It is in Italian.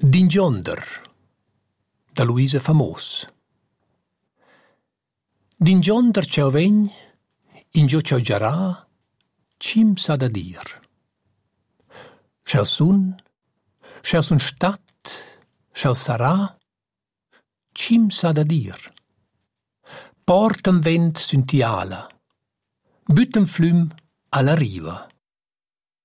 D'ingionder, da Luisa Famos. D'ingionder ciao vegn, in gio ciao giarà, cim sa da dir. Ciao sun stat, ciao sarà, cim sa da dir. Portam vent süntiala, bütem flüm alla riva.